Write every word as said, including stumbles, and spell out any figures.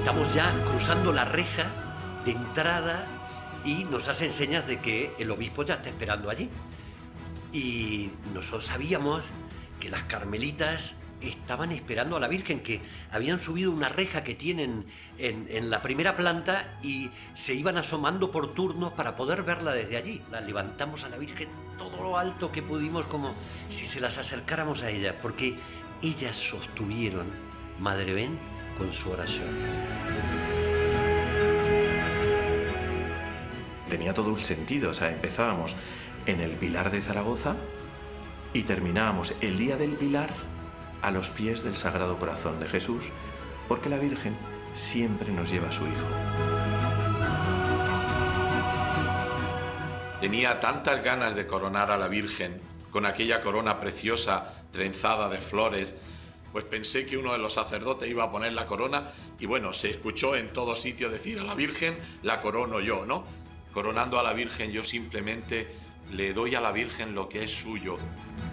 estamos ya cruzando la reja de entrada y nos hacen señas de que el obispo ya está esperando allí. Y nosotros sabíamos que las carmelitas estaban esperando a la Virgen, que habían subido una reja que tienen en, en la primera planta y se iban asomando por turnos para poder verla desde allí. La levantamos a la Virgen todo lo alto que pudimos, como si se las acercáramos a ella, porque ellas sostuvieron, Madre Ben, con su oración. Tenía todo un sentido, o sea, empezábamos en el Pilar de Zaragoza y terminábamos el día del Pilar a los pies del Sagrado Corazón de Jesús, porque la Virgen siempre nos lleva a su Hijo. Tenía tantas ganas de coronar a la Virgen con aquella corona preciosa, trenzada de flores, pues pensé que uno de los sacerdotes iba a poner la corona y bueno, se escuchó en todo sitio decir: a la Virgen la corono yo, ¿no? Coronando a la Virgen, yo simplemente le doy a la Virgen lo que es suyo.